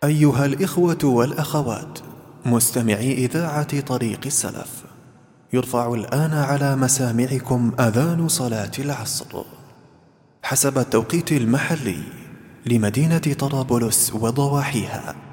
أيها الإخوة والأخوات مستمعي إذاعة طريق السلف، يرفع الآن على مسامعكم أذان صلاة العصر حسب التوقيت المحلي لمدينة طرابلس وضواحيها.